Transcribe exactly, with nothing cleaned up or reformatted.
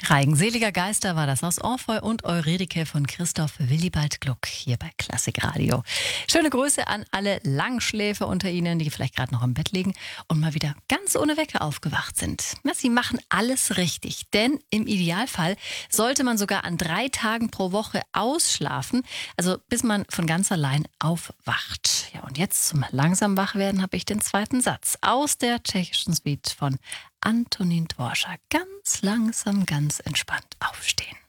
Reigen seliger Geister war das aus Orpheu und Eurydike von Christoph Willibald Gluck hier bei Klassik Radio. Schöne Grüße an alle Langschläfer unter Ihnen, die vielleicht gerade noch im Bett liegen und mal wieder ganz ohne Wecker aufgewacht sind. Na, Sie machen alles richtig, denn im Idealfall sollte man sogar an drei Tagen pro Woche ausschlafen, also bis man von ganz allein aufwacht. Ja, und jetzt zum langsam Wachwerden habe ich den zweiten Satz aus der tschechischen Suite von Antonín Dvořák. Ganz langsam, ganz entspannt aufstehen.